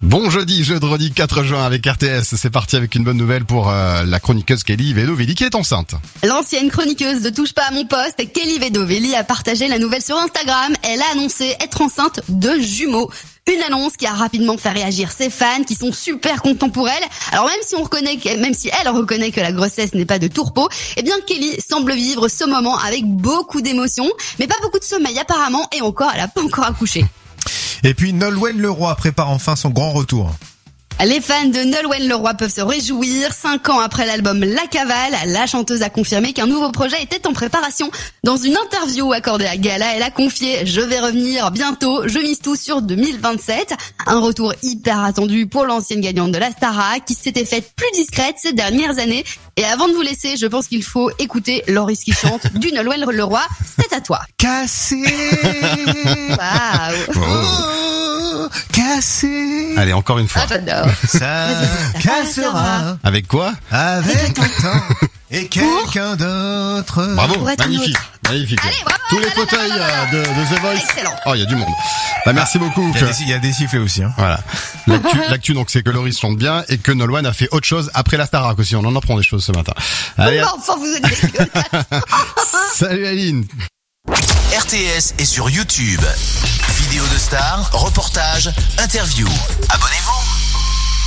Bon jeudi 4 juin avec RTS. C'est parti avec une bonne nouvelle pour la chroniqueuse Kelly Vedovelli qui est enceinte. L'ancienne chroniqueuse de Touche pas à mon poste, Kelly Vedovelli, a partagé la nouvelle sur Instagram. Elle a annoncé être enceinte de jumeaux. Une annonce qui a rapidement fait réagir ses fans qui sont super contents pour elle. Alors même si elle reconnaît que la grossesse n'est pas de tourpeau, eh bien Kelly semble vivre ce moment avec beaucoup d'émotions, mais pas beaucoup de sommeil apparemment, et encore, elle a pas encore accouché. Et puis Nolwenn Leroy prépare enfin son grand retour. Les fans de Nolwenn Leroy peuvent se réjouir. 5 ans après l'album La Cavale, la chanteuse a confirmé qu'un nouveau projet était en préparation. Dans une interview accordée à Gala, elle a confié « Je vais revenir bientôt, je mise tout sur 2027 ». Un retour hyper attendu pour l'ancienne gagnante de la Starac qui s'était faite plus discrète ces dernières années. Et avant de vous laisser, je pense qu'il faut écouter Loris qui chante du Nolwenn Leroy. C'est à toi. Cassé. Waouh. Oh, cassé. Allez, encore une fois. Ah, j'adore. Ça cassera. Avec quoi? Avec le temps et quelqu'un d'autre. Bravo, Pour être magnifique. Magnifique. Allez, bravo. Tous les fauteuils de The Voice. Excellent. Oh, il y a du monde. Bah, merci beaucoup. Il y a des sifflets aussi. Hein. Voilà. L'actu, donc, c'est que Loris chante bien et que Nolwenn a fait autre chose après la Starac aussi. On en apprend des choses ce matin. Allez. Enfin, vous êtes dégueulasse. Salut Aline. RTS est sur YouTube. Vidéos de stars, reportages, interviews. Abonnez-vous.